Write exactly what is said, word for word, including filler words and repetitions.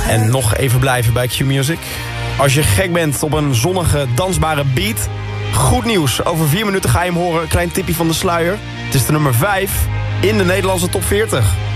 En nog even blijven bij Q-Music. Als je gek bent op een zonnige, dansbare beat, goed nieuws. Over vier minuten ga je hem horen. Klein tipje van de sluier. Het is de nummer vijf in de Nederlandse top veertig.